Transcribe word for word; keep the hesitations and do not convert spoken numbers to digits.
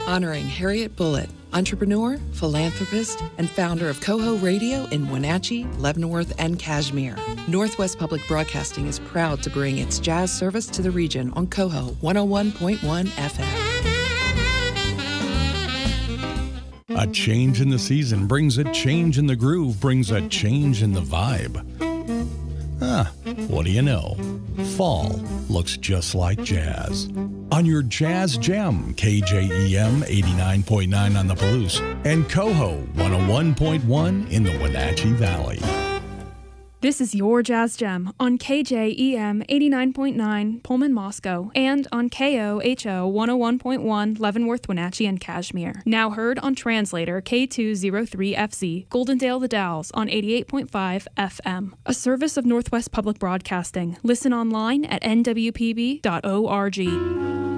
honoring Harriet Bullitt, entrepreneur, philanthropist, and founder of Coho Radio in Wenatchee, Leavenworth, and Kashmir. Northwest Public Broadcasting is proud to bring its jazz service to the region on Coho one oh one point one F M. A change in the season brings a change in the groove, brings a change in the vibe. Ah, what do you know? Fall looks just like jazz. On your Jazz Gem, K J E M eighty-nine point nine on the Palouse and Coho one oh one point one in the Wenatchee Valley. This is your Jazz Gem on K J E M eighty-nine point nine Pullman, Moscow, and on K O H O one oh one point one Leavenworth, Wenatchee, and Kashmir. Now heard on Translator K two oh three F Z, Goldendale The Dalles on eighty-eight point five F M. A service of Northwest Public Broadcasting. Listen online at N W P B dot org.